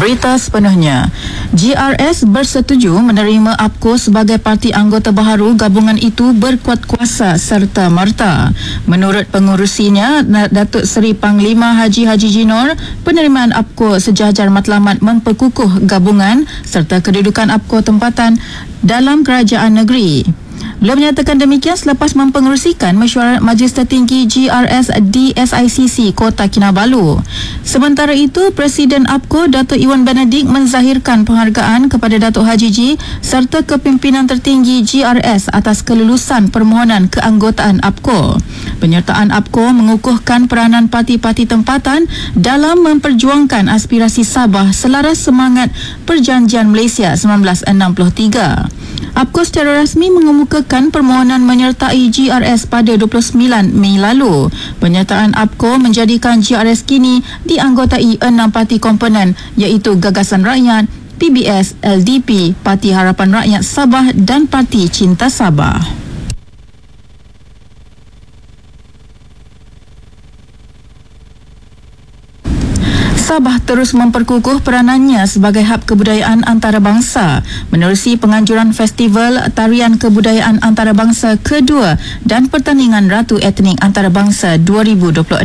Berita sepenuhnya. GRS bersetuju menerima APCO sebagai parti anggota baharu gabungan itu berkuat kuasa serta merta. Menurut pengurusinya, Datuk Seri Panglima Haji Jinor, penerimaan APCO sejajar matlamat memperkukuh gabungan serta kedudukan APCO tempatan dalam kerajaan negeri. Beliau menyatakan demikian selepas mempengerusikan mesyuarat Majlis Tertinggi GRS di SICC Kota Kinabalu. Sementara itu, Presiden APCO Datuk Iwan Benedik menzahirkan penghargaan kepada Datuk Haji Ji serta kepimpinan tertinggi GRS atas kelulusan permohonan keanggotaan APCO. Penyertaan APCO mengukuhkan peranan parti-parti tempatan dalam memperjuangkan aspirasi Sabah selaras semangat Perjanjian Malaysia 1963. APCO secara rasmi mengemukakan permohonan menyertai GRS pada 29 Mei lalu. Penyertaan APCO menjadikan GRS kini dianggotai 6 parti komponen iaitu Gagasan Rakyat, PBS, LDP, Parti Harapan Rakyat Sabah dan Parti Cinta Sabah. Sabah terus memperkukuh peranannya sebagai hub kebudayaan antarabangsa menerusi penganjuran Festival Tarian Kebudayaan Antarabangsa kedua dan Pertandingan Ratu Etnik Antarabangsa 2026.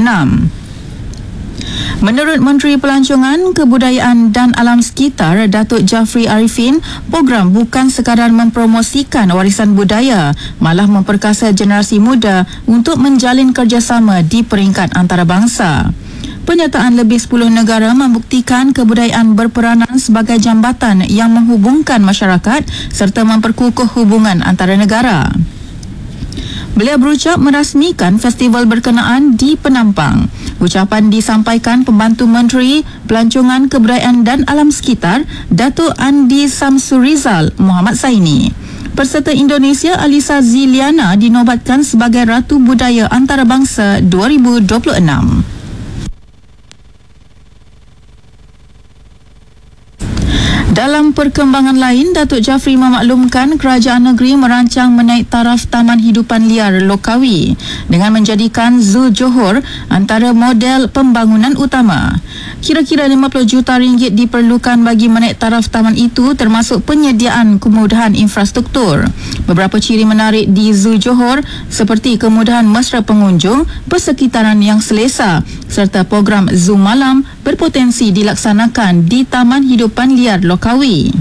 Menurut Menteri Pelancongan, Kebudayaan dan Alam Sekitar Datuk Jafri Arifin, program bukan sekadar mempromosikan warisan budaya, malah memperkasa generasi muda untuk menjalin kerjasama di peringkat antarabangsa. Pernyataan lebih 10 negara membuktikan kebudayaan berperanan sebagai jambatan yang menghubungkan masyarakat serta memperkukuh hubungan antara negara. Beliau berucap merasmikan festival berkenaan di Penampang. Ucapan disampaikan Pembantu Menteri Pelancongan, Kebudayaan dan Alam Sekitar Datuk Andi Samsurizal Muhammad Saini. Peserta Indonesia Alisa Ziliana dinobatkan sebagai Ratu Budaya Antarabangsa 2026. Dalam perkembangan lain, Datuk Jafri memaklumkan kerajaan negeri merancang menaik taraf Taman Hidupan Liar Lokawi dengan menjadikan Zoo Johor antara model pembangunan utama. Kira-kira 50 juta ringgit diperlukan bagi menaik taraf taman itu termasuk penyediaan kemudahan infrastruktur. Beberapa ciri menarik di Zoo Johor seperti kemudahan mesra pengunjung, persekitaran yang selesa serta program Zoo Malam berpotensi dilaksanakan di Taman Hidupan Liar Lokawi.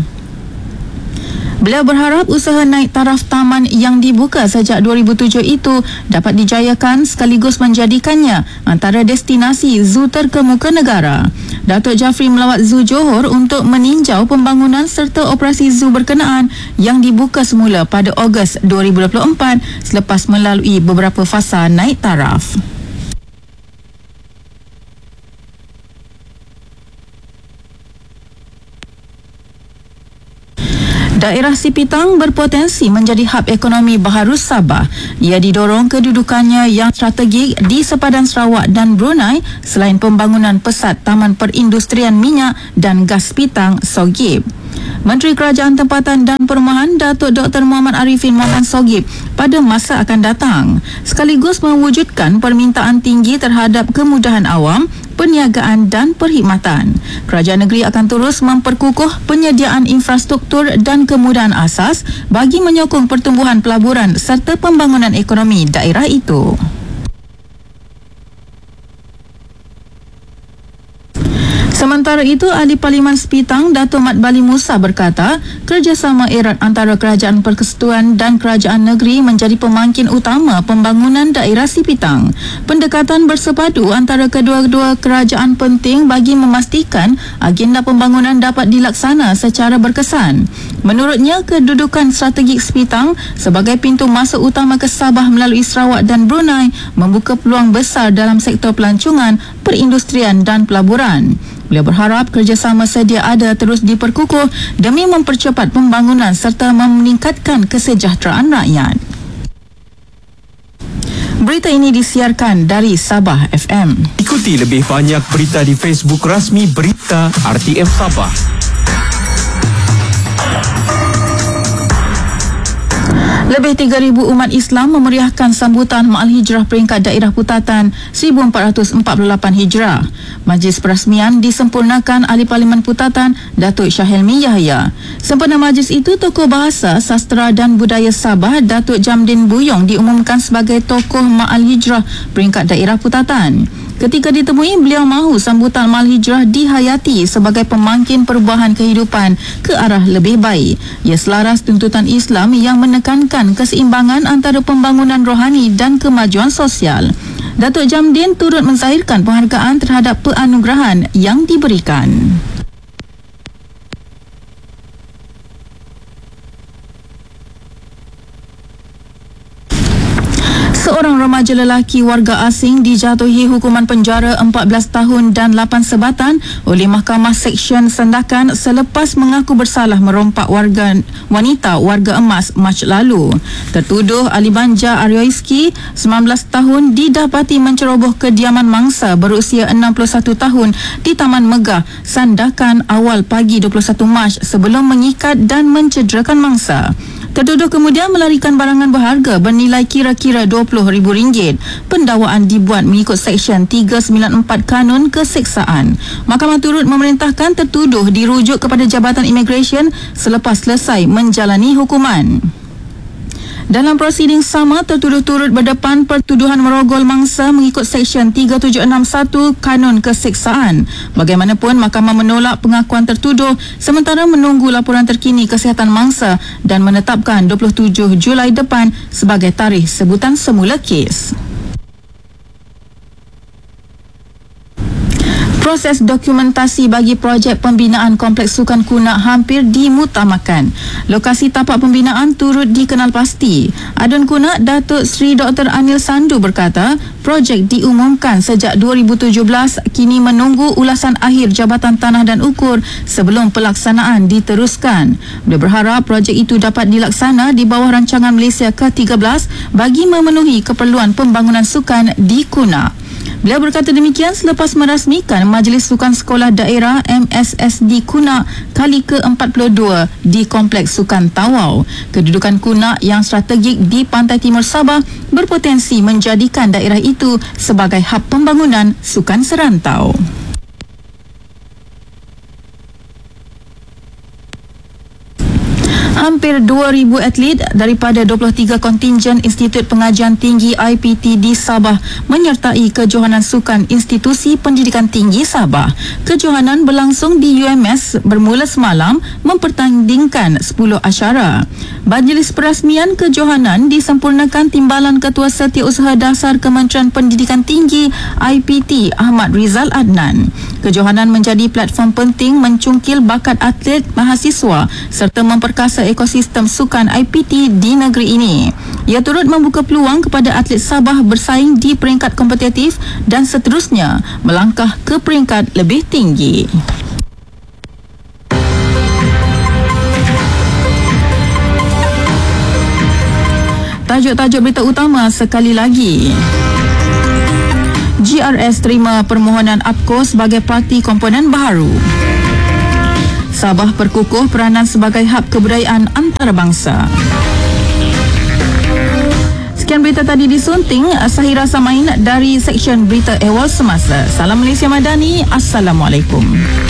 Beliau berharap usaha naik taraf taman yang dibuka sejak 2007 itu dapat dijayakan sekaligus menjadikannya antara destinasi zoo terkemuka negara. Datuk Jafri melawat Zoo Johor untuk meninjau pembangunan serta operasi zoo berkenaan yang dibuka semula pada Ogos 2024 selepas melalui beberapa fasa naik taraf. Daerah Sipitang berpotensi menjadi hub ekonomi baharu Sabah. Ia didorong kedudukannya yang strategik di sepadan Sarawak dan Brunei selain pembangunan pesat Taman Perindustrian Minyak dan Gas Pitang Sogip. Menteri Kerajaan Tempatan dan Perumahan Datuk Dr. Muhammad Arifin Mohamed Sogip pada masa akan datang sekaligus mewujudkan permintaan tinggi terhadap kemudahan awam, perniagaan dan perkhidmatan. Kerajaan negeri akan terus memperkukuh penyediaan infrastruktur dan kemudahan asas bagi menyokong pertumbuhan pelaburan serta pembangunan ekonomi daerah itu. Sementara itu, Ahli Parlimen Sepitang Datuk Mat Bali Musa berkata, kerjasama erat antara Kerajaan Persekutuan dan Kerajaan Negeri menjadi pemangkin utama pembangunan daerah Sipitang. Pendekatan bersepadu antara kedua-dua kerajaan penting bagi memastikan agenda pembangunan dapat dilaksana secara berkesan. Menurutnya, kedudukan strategik Sepitang sebagai pintu masuk utama ke Sabah melalui Sarawak dan Brunei membuka peluang besar dalam sektor pelancongan, perindustrian dan pelaburan. Beliau berharap kerjasama sedia ada terus diperkukuh demi mempercepat pembangunan serta meningkatkan kesejahteraan rakyat. Berita ini disiarkan dari Sabah FM. Ikuti lebih banyak berita di Facebook rasmi Berita RTM Sabah. Lebih 3,000 umat Islam memeriahkan sambutan Ma'al Hijrah peringkat daerah Putatan 1448 Hijrah. Majlis perasmian disempurnakan Ahli Parlimen Putatan Datuk Shah Helmi Yahya. Sempena majlis itu, tokoh bahasa, sastra dan budaya Sabah Datuk Jamdin Buyong diumumkan sebagai tokoh Ma'al Hijrah peringkat daerah Putatan. Ketika ditemui, beliau mahu sambutan Ma'al Hijrah dihayati sebagai pemangkin perubahan kehidupan ke arah lebih baik. Ia selaras tuntutan Islam yang menekankan keseimbangan antara pembangunan rohani dan kemajuan sosial. Datuk Jamdin turut menzahirkan penghargaan terhadap penganugerahan yang diberikan. Seorang remaja lelaki warga asing dijatuhi hukuman penjara 14 tahun dan 8 sebatan oleh Mahkamah Seksyen Sandakan selepas mengaku bersalah merompak wanita warga emas Mac lalu. Tertuduh Ali Banja Aryoiski, 19 tahun, didapati menceroboh kediaman mangsa berusia 61 tahun di Taman Megah, Sandakan awal pagi 21 Mac sebelum mengikat dan mencederakan mangsa. Tertuduh kemudian melarikan barangan berharga bernilai kira-kira RM20,000. Pendakwaan dibuat mengikut Seksyen 394 Kanun Keseksaan. Mahkamah turut memerintahkan tertuduh dirujuk kepada Jabatan Imigresen selepas selesai menjalani hukuman. Dalam prosiding sama, tertuduh turut berdepan pertuduhan merogol mangsa mengikut Seksyen 3761 Kanun Keseksaan. Bagaimanapun, mahkamah menolak pengakuan tertuduh sementara menunggu laporan terkini kesihatan mangsa dan menetapkan 27 Julai depan sebagai tarikh sebutan semula kes. Proses dokumentasi bagi projek pembinaan Kompleks Sukan Kunak hampir dimutamakan. Lokasi tapak pembinaan turut dikenal pasti. Adun Kunak Datuk Seri Dr. Anil Sandu berkata, projek diumumkan sejak 2017, kini menunggu ulasan akhir Jabatan Tanah dan Ukur sebelum pelaksanaan diteruskan. Beliau berharap projek itu dapat dilaksana di bawah rancangan Malaysia ke-13 bagi memenuhi keperluan pembangunan sukan di Kunak. Beliau berkata demikian selepas merasmikan Majlis Sukan Sekolah Daerah MSSD Kunak kali ke-42 di Kompleks Sukan Tawau. Kedudukan Kunak yang strategik di pantai timur Sabah berpotensi menjadikan daerah itu sebagai hub pembangunan sukan serantau. Hampir 2,000 atlet daripada 23 kontingen Institut Pengajian Tinggi IPT di Sabah menyertai kejohanan sukan Institusi Pendidikan Tinggi Sabah. Kejohanan berlangsung di UMS bermula semalam mempertandingkan 10 asyara. Majlis perasmian kejohanan disempurnakan Timbalan Ketua Setiausaha Dasar Kementerian Pendidikan Tinggi IPT Ahmad Rizal Adnan. Kejohanan menjadi platform penting mencungkil bakat atlet mahasiswa serta memperkasa ekosistem sukan IPT di negeri ini. Ia turut membuka peluang kepada atlet Sabah bersaing di peringkat kompetitif dan seterusnya melangkah ke peringkat lebih tinggi. Tajuk-tajuk berita utama sekali lagi. GRS terima permohonan APCO sebagai parti komponen baharu. Sabah perkukuh peranan sebagai hub kebudayaan antarabangsa. Sekian berita tadi disunting Sahira Samain dari Seksyen Berita Ehwal Semasa. Salam Malaysia Madani. Assalamualaikum.